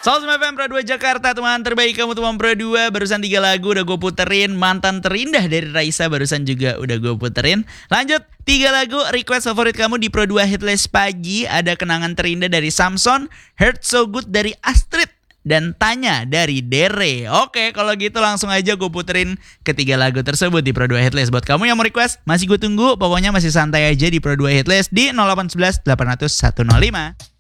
Soul FM Pro 2 Jakarta, teman terbaik kamu teman Pro 2. Barusan 3 lagu udah gue puterin. Mantan terindah dari Raisa barusan juga udah gue puterin. Lanjut, 3 lagu request favorit kamu di Pro 2 Hitlist pagi. Ada Kenangan Terindah dari Samson, Heart So Good dari Astrid, dan Tanya dari Dere. Oke, kalau gitu langsung aja gue puterin ketiga lagu tersebut di Pro 2 Hitlist. Buat kamu yang mau request, masih gue tunggu. Pokoknya masih santai aja di Pro 2 Hitlist di 0811 800 105.